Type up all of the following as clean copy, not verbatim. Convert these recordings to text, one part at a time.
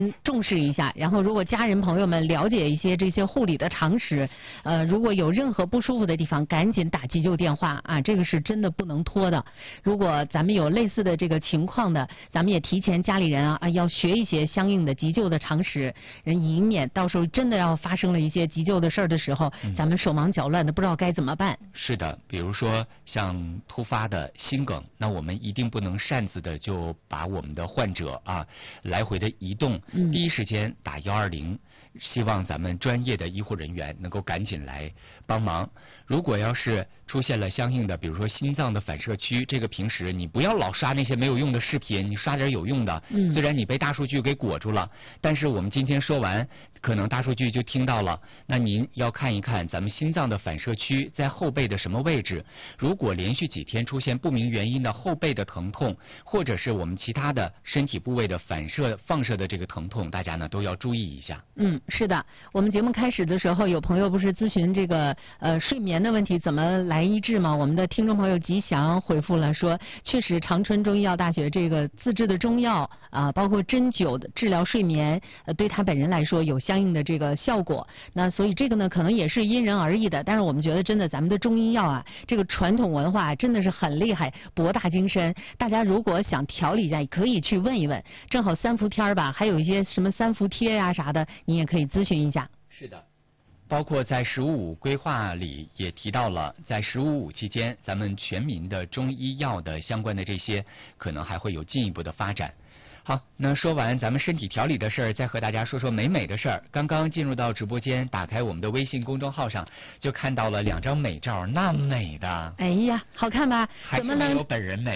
重视一下，然后如果家人朋友们了解一些这些护理的常识，如果有任何不舒服的地方，赶紧打急救电话啊，这个是真的不能拖的。如果咱们有类似的这个情况的，咱们也提前家里人要学一些相应的急救的常识，以免到时候真的要发生了一些急救的事儿的时候，咱们手忙脚乱的不知道该怎么办。 是的，比如说像突发的心梗，那我们一定不能擅自的就把我们的患者来回的移动。第一时间打120，希望咱们专业的医护人员能够赶紧来帮忙。如果要是出现了相应的，比如说心脏的反射区，这个平时你不要老刷那些没有用的视频，你刷点有用的。虽然你被大数据给裹住了，但是我们今天说完，可能大数据就听到了。那您要看一看咱们心脏的反射区在后背的什么位置。如果连续几天出现不明原因的后背的疼痛，或者是我们其他的身体部位的放射的这个疼痛，大家呢都要注意一下。 是的，我们节目开始的时候，有朋友不是咨询这个睡眠的问题怎么来医治吗？我们的听众朋友吉祥回复了说，确实长春中医药大学这个自制的中药包括针灸的治疗睡眠，对他本人来说有相应的这个效果。那所以这个呢，可能也是因人而异的。但是我们觉得真的咱们的中医药这个传统文化真的是很厉害，博大精深。大家如果想调理一下，可以去问一问。正好三伏天吧，还有一些什么三伏贴啥的，你也可以咨询一下。 是的。包括在“15+5”规划里也提到了，在“15+5”期间，咱们全民的中医药的相关的这些，可能还会有进一步的发展。好，那说完咱们身体调理的事儿，再和大家说说美的事儿。刚刚进入到直播间，打开我们的微信公众号上，就看到了2张美照，那美的。 哎呀，好看吧？ 还是没有本人美。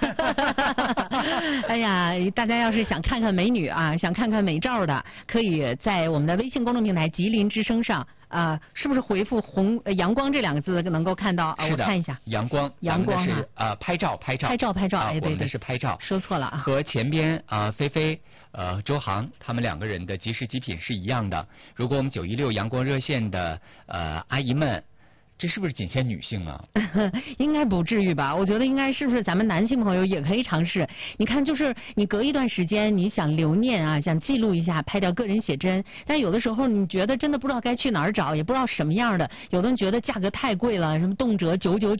哎呀，大家要是想看看美女想看看美照的，可以在我们的微信公众平台吉林之声上。是不是回复阳光这2个字能够看到是的， 我看一下。 阳光是拍照。哎，对，我们的是拍照。 说错了和前边菲菲周航他们2个人的即时极品是一样的。如果我们916阳光热线的阿姨们。这是不是仅限女性啊？ 应该不至于吧？我觉得应该是不是咱们男性朋友也可以尝试？你看，就是你隔一段时间，你想留念想记录一下，拍掉个人写真。但有的时候你觉得真的不知道该去哪儿找，也不知道什么样的。有的人觉得价格太贵了，什么动辄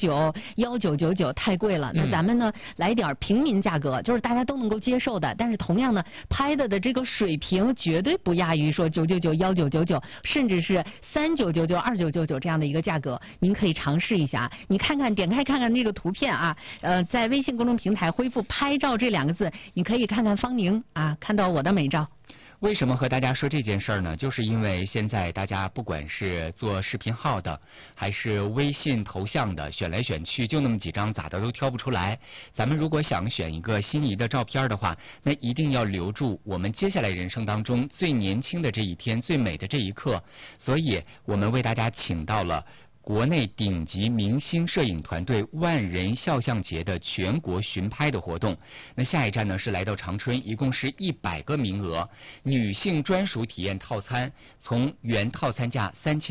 999、1999太贵了。那咱们呢来点平民价格，就是大家都能够接受的。但是同样呢，拍的这个水平绝对不亚于说999、1999，甚至是3999、2999这样的一个价格。您可以尝试一下，你看看，点开看看那个图片在微信公众平台恢复拍照这2个字，你可以看看方宁看到我的美照。 为什么和大家说这件事儿呢？就是因为现在大家不管是做视频号的，还是微信头像的，选来选去就那么几张，咋的都挑不出来。咱们如果想选一个心仪的照片的话，那一定要留住我们接下来人生当中最年轻的这一天，最美的这一刻。所以我们为大家请到了国内顶级明星摄影团队万人肖像节的全国巡拍的活动。那下一站呢是来到长春，一共是100个名额，女性专属体验套餐，从原套餐价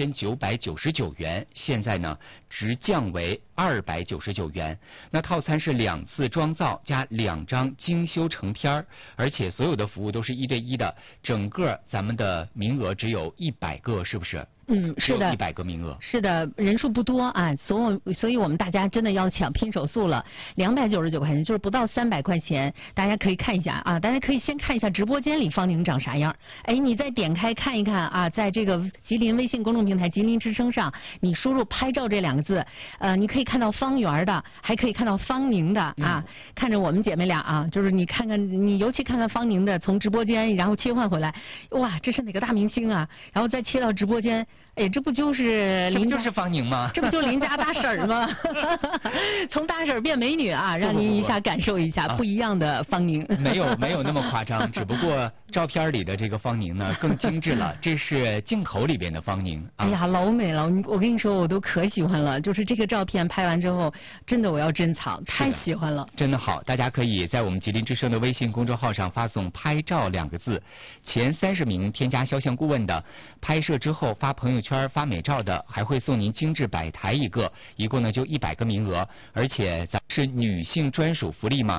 3999元，现在呢直降为299元。那套餐是2次妆造加2张精修成片，而且所有的服务都是1对1的，整个咱们的名额只有100个，是不是？ 是的 ，100个名额。 是的，人数不多所以我们大家真的要抢拼手速了。299块钱，就是不到300块钱，大家可以看一下大家可以先看一下直播间里方宁长啥样。你再点开看一看在这个吉林微信公众平台吉林之声上，你输入拍照这2个字，你可以看到方圆的，还可以看到方宁的看着我们姐妹俩就是你看看，你尤其看看方宁的，从直播间然后切换回来，哇，这是哪个大明星然后再切到直播间。这不就是方宁吗？ 这不就邻家大婶儿吗？从大婶儿变美女让您一下感受一下不一样的方宁。 没有那么夸张，只不过照片里的这个方宁呢更精致了，这是镜头里边的方宁。 哎呀，老美了！我跟你说，我都可喜欢了。就是这个照片拍完之后，真的我要珍藏，太喜欢了。 真的好，大家可以在我们吉林之声的微信公众号上发送“拍照”2个字，前30名添加肖像顾问的，拍摄之后发朋友圈发美照的，还会送您精致摆台1个，一共呢就100个名额，而且咱是女性专属福利嘛，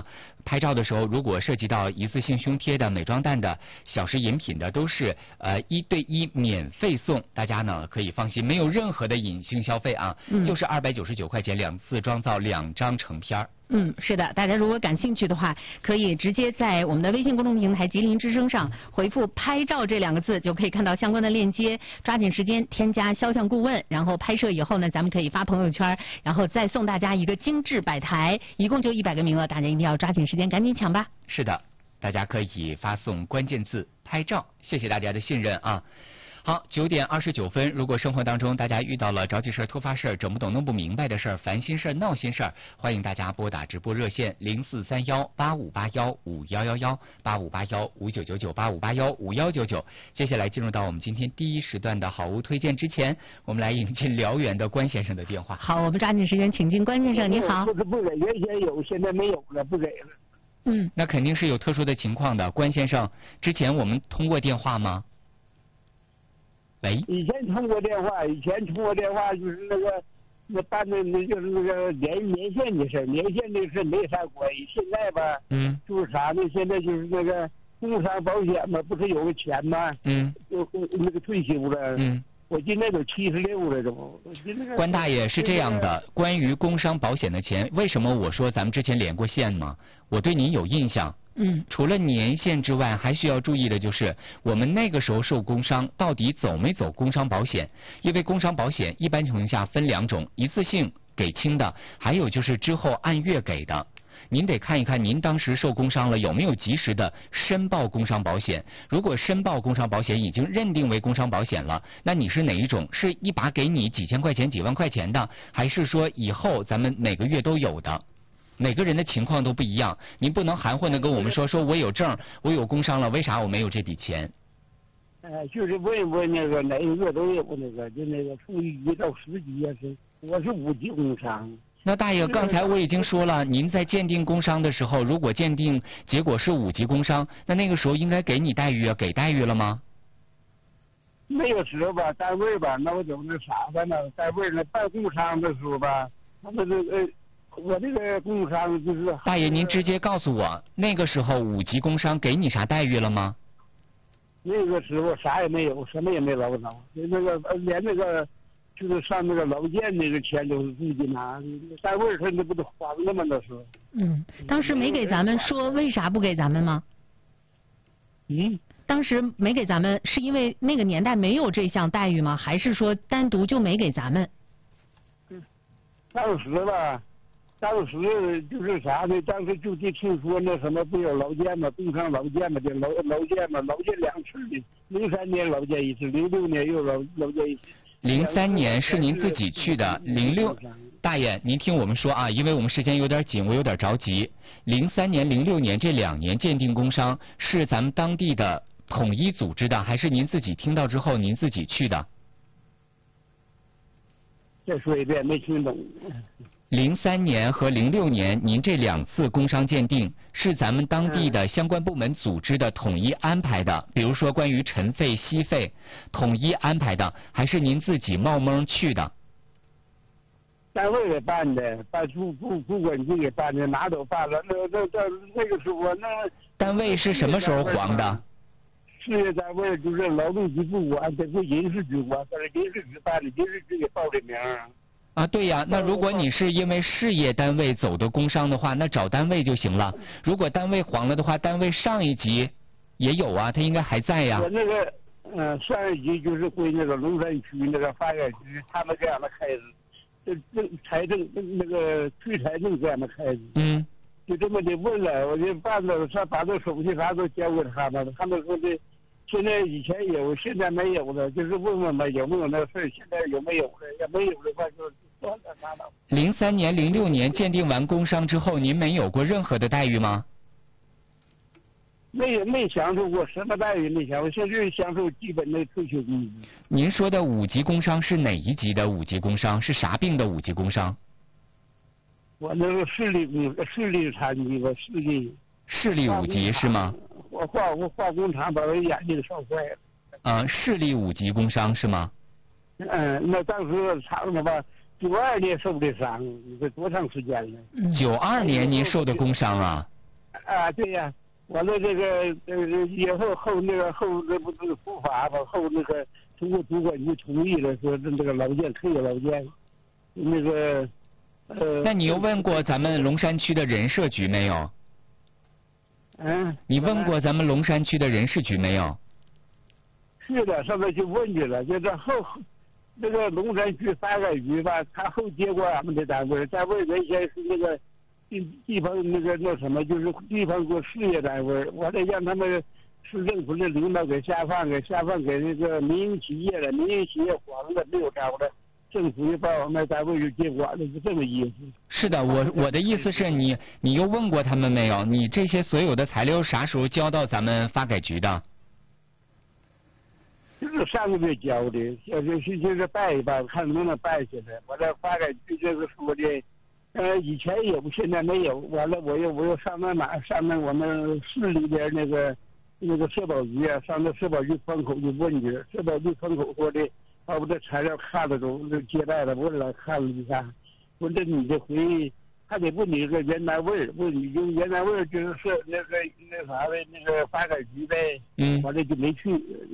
拍照的时候，如果涉及到一次性胸贴的、美妆蛋的、小食饮品的，都是1对1免费送，大家呢可以放心，没有任何的隐性消费啊，就是299块钱2次妆造2张成片。 是的，大家如果感兴趣的话，可以直接在我们的微信公众平台吉林之声上回复拍照这2个字，就可以看到相关的链接，抓紧时间添加肖像顾问，然后拍摄以后呢，咱们可以发朋友圈，然后再送大家一个精致摆台，一共就100个名额，大家一定要抓紧时间赶紧抢吧。 是的，大家可以发送关键字拍照，谢谢大家的信任啊。好，9点29分。如果生活当中大家遇到了着急事儿、突发事儿、整不懂、弄不明白的事儿、烦心事儿、闹心事儿，欢迎大家拨打直播热线0431858155118581599985815199。接下来进入到我们今天第1时段的好物推荐之前，我们来引进辽源的关先生的电话。 好，我们抓紧时间请进关先生，你好。 不给，原先有，现在没有了，不给了。 那肯定是有特殊的情况的。关先生，之前我们通过电话吗？喂， 以前通过电话就是那办的就是那个连线的事，连线的事没啥关系。现在吧，就是啥呢？现在就是那个工伤保险嘛，不是有个钱吗？就那个退休了。我今年都76了，都。 关大爷是这样的，关于工伤保险的钱，为什么我说咱们之前连过线吗？我对您有印象。除了年限之外，还需要注意的就是我们那个时候受工伤到底走没走工伤保险？因为工伤保险一般情况下分2种，一次性给清的，还有就是之后按月给的。您得看一看您当时受工伤了有没有及时的申报工伤保险。如果申报工伤保险已经认定为工伤保险了，那你是哪一种？是一把给你几千块钱、几万块钱的，还是说以后咱们每个月都有的？每个人的情况都不一样，您不能含混的跟我们说我有证，我有工伤了，为啥我没有这笔钱？ 就是问那个哪个月都有那个，就那个从1到10级也是，我是5级工伤。 那大爷，刚才我已经说了，您在鉴定工伤的时候，如果鉴定结果是5级工伤，那个时候应该给你待遇啊，给待遇了吗？ 那个时候吧，单位吧，那我就那啥吧，那单位那办工伤的时候吧，他们我这个工伤就是。 大爷，您直接告诉我，那个时候5级工伤给你啥待遇了吗？ 那个时候啥也没有，什么也没捞着，那个连那个就是上那个劳健那个钱都是自己拿，单位他那不都黄了吗？那是。 当时没给咱们说为啥不给咱们吗？当时没给咱们是因为那个年代没有这项待遇吗？还是说单独就没给咱们？ 当时就是啥呢？当时就听说那什么不有劳健嘛，工伤劳健嘛，就劳健嘛，劳健2次的，03年劳健1次，06年又劳健1次。 03年是您自己去的，06大爷，您听我们说啊，因为我们时间有点紧，我有点着急。03年、06年这2年鉴定工伤是咱们当地的统一组织的，还是您自己听到之后您自己去的？ 再说一遍，没听懂。 03年和06年，您这2次工伤鉴定是咱们当地的相关部门组织的统一安排的，比如说关于尘费、息费，统一安排的，还是您自己冒蒙去的？ 单位给办的，办主管局给办的，哪都办了。那个时候那。 单位是什么时候黄的？ 事业单位就是劳动局不管，这是人事局管，这是人事局办的，人事局给报的名。 啊，对呀，那如果你是因为事业单位走的工伤的话，那找单位就行了。如果单位黄了的话，单位上一级也有啊，他应该还在呀。 我那个上一级就是归那个龙山区那个法院局，他们这样的开支，财政那个区财政这样的开支。就这么的问了，我就办了，把这手续啥都交给他们了，他们说的。现在以前有，现在没有了，就是问问吧，有没有那事儿？现在有没有了？要没有的话就算了，拉倒。 03年、06年鉴定完工伤之后，您没有过任何的待遇吗？ 没享受过什么待遇，没享受，现在享受基本的退休工资。 您说的5级工伤是哪一级的5级工伤？是啥病的5级工伤？ 我那个视力残疾吧， 视力5级是吗？ 我化工厂把我眼睛烧坏了。 视力5级工伤是吗？ 那当时厂子吧，92年受的伤，这多长时间了？ 92年您受的工伤啊？ 啊，对呀，完了这个以后那个这不是复法吧？后那个通过主管局同意了，说这个劳建可以劳建，那个那你又问过咱们龙山区的人社局没有？你问过咱们龙山区的人事局没有？ 是的，上面去问去了，就是那个龙山区发改局吧，他后接过俺们的单位原先是那个地方那什么，就是地方做事业单位，完了让他们市政府的领导给下放给那个民营企业了，民营企业黄了没有招了，政府就把我们单位就接管了，是这么意思。 是的，我的意思是你又问过他们没有？你这些所有的材料啥时候交到咱们发改局的？ 就是上个月交的，就是办一办，看能不能办下来。完了发改局这个说的，以前有，现在没有。完了我又上那我们市里边那个社保局啊，上那社保局窗口就问去，社保局窗口说的，把我这材料看了都接待了，问了看了一下，问这你这回还得问你个原单位，问你就原单位就是那啥呗，那个发改局呗。完了就没去，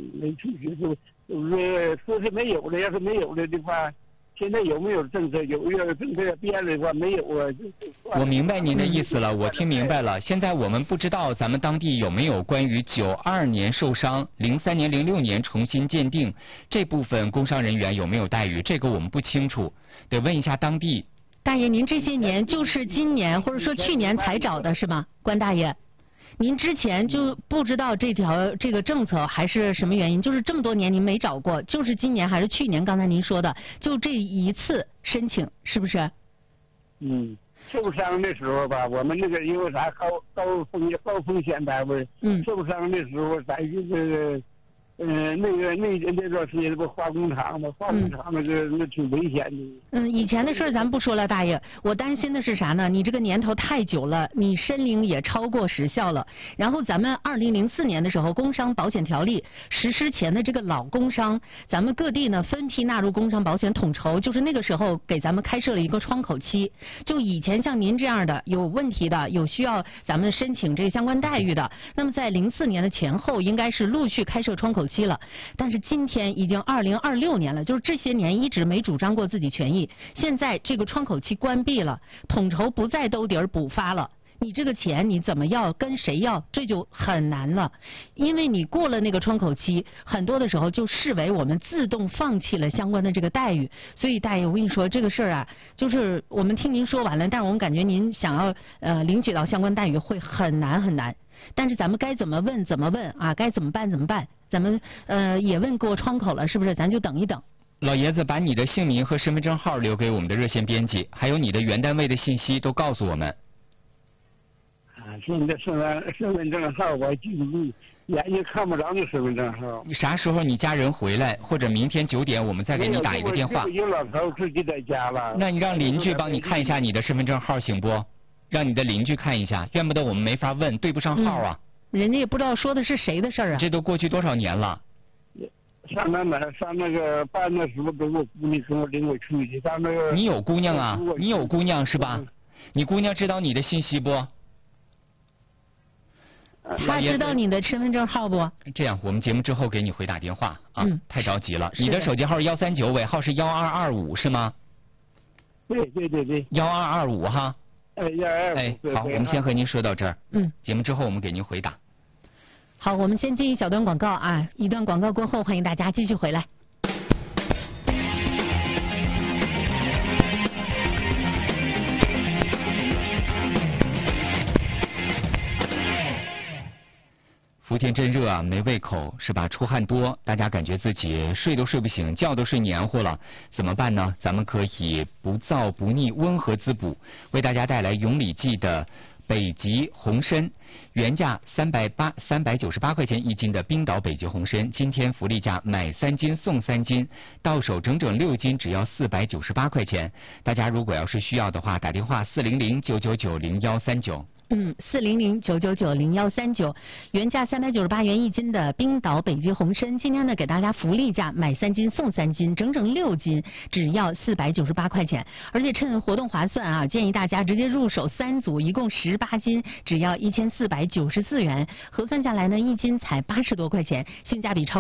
就是说是没有了，要是没有了的话，现在有没有政策？有政策变了的话，没有啊。 我明白您的意思了，我听明白了。现在我们不知道咱们当地有没有关于92年受伤、03年、06年重新鉴定这部分工伤人员有没有待遇，这个我们不清楚，得问一下当地。 大爷，您这些年就是今年或者说去年才找的是吗？关大爷，您之前就不知道这个政策还是什么原因？就是这么多年您没找过，就是今年还是去年？刚才您说的，就这一次申请是不是？ 受伤的时候吧，我们那个因为啥高风险单位，受伤的时候咱就是那段时间不化工厂嘛，化工厂那挺危险的。 以前的事咱不说了，大爷，我担心的是啥呢？你这个年头太久了，你申领也超过时效了。然后咱们2004年的时候，工伤保险条例实施前的这个老工伤，咱们各地呢分批纳入工伤保险统筹，就是那个时候给咱们开设了一个窗口期。就以前像您这样的有问题的，有需要咱们申请这个相关待遇的，那么在04年的前后应该是陆续开设窗口期了。但是今天已经2026年了，就是这些年一直没主张过自己权益，现在这个窗口期关闭了，统筹不再兜底儿补发了，你这个钱你怎么要，跟谁要，这就很难了。因为你过了那个窗口期，很多的时候就视为我们自动放弃了相关的这个待遇。所以大爷，我跟你说这个事儿啊，就是我们听您说完了，但是我们感觉您想要领取到相关待遇会很难很难。但是咱们该怎么问啊，该怎么办，咱们也问过窗口了，是不是？咱就等一等。 老爷子，把你的姓名和身份证号留给我们的热线编辑，还有你的原单位的信息都告诉我们。 现在身份证号我记不住，眼睛看不着那身份证号。 啥时候你家人回来，或者明天9点我们再给你打一个电话。 有老头自己在家了。 那你让邻居帮你看一下你的身份证号行不？让你的邻居看一下，怨不得我们没法问，对不上号啊。 人家也不知道说的是谁的事儿啊。 这都过去多少年了？ 上那个办的时候，给我姑娘跟我领我去的。上那个。 你有姑娘啊？你有姑娘是吧？你姑娘知道你的信息不？ 他知道你的身份证号不？ 这样，我们节目之后给你回打电话啊。太着急了。你的手机号139，尾号是1225是吗？ 对。 1225哈。 1225。 好，我们先和您说到这儿。节目之后我们给您回答。 好，我们先进一小段广告啊，一段广告过后，欢迎大家继续回来。 福天真热啊，没胃口是吧？出汗多，大家感觉自己睡都睡不醒，觉都睡黏糊了，怎么办呢？咱们可以不燥不腻，温和滋补，为大家带来永礼记的北极红参，原价398块钱1斤的冰岛北极红参，今天福利价买3斤送3斤，到手整整6斤，只要498块钱。大家如果要是需要的话，打电话400-999-0139。 400-999-0139，原价398元1斤的冰岛北极红参，今天呢给大家福利价，买3斤送3斤，整整6斤，只要498块钱。而且趁活动划算啊，建议大家直接入手3组，一共18斤，只要1494元，核算下来呢1斤才80多块钱，性价比超。